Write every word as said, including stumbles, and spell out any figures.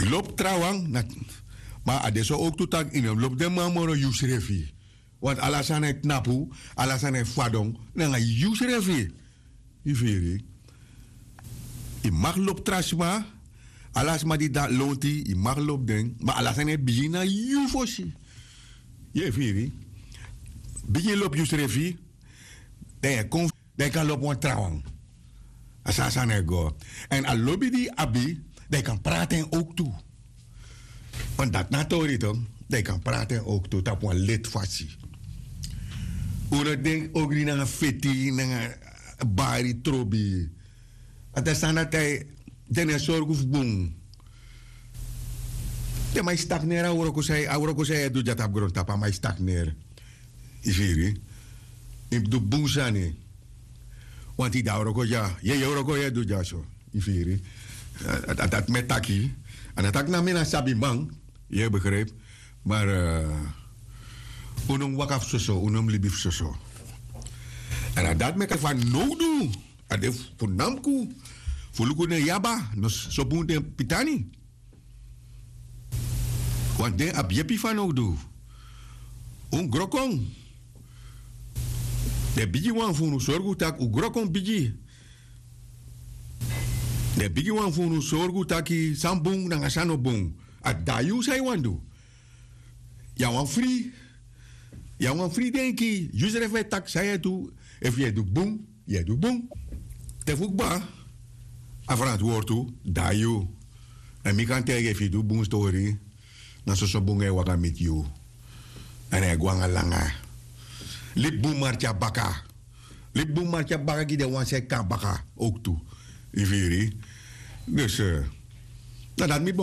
Loop trouwang, maar adesso ook toetak in hem loop de man moro yusrefi. Want alasane knapu, alasane fadong, nanga yusrefi. Iveri. I mag loop trasma, alas ma di da lonti, i mag loop den, maar alasane bijina yufosi. Je veri. Bijin loop yusrefi, dan kon dan kan loop wan trouwang. Asasane go. En al lobby die abi, dan kan praten ook toe. Want dat natori toch, dan kan praten ook toe, dat wan lid fasie. Uno denk ook niet naar een feti, naar een bari trobi. Het is aan dat hij den zorg of boom. Ja, maar stagneer, auroko zei, auroko zei, doe dat op grond tapa, maar stagneer. Iviri. Ik doe boezane. Want die auroko ja, je auroko ja doe dat zo. Iviri. Dat dat met taki. En dat ik naar mijn sabi man, je begrijpt. Maar uh, unum wakaf soso, unum libif soso. En dat met van no do. Ade funamku. Fuluku ne yaba, nos sobun de pitani. Want de abjepi van ook do. Un grokong. De bigi wan funu sorgu tak u grokong bigi. De bigi wan funu sorgu taki sambung nanga sano bung. At dayu say wandu. Ya wan free. Ya wan free denki. User fe tak say tu. If je doet bung, je doet bung. Te fukba. Afraad woord toe, dayu. En mi kan tegen if je doet bung story. Dan so so bung e waka met you. En e gwanga langa. Lip bung marcha baka. Lip bung marcha baka ki de wan se ka baka. Ook toe. Iviri. Dus, uh, nou dat mi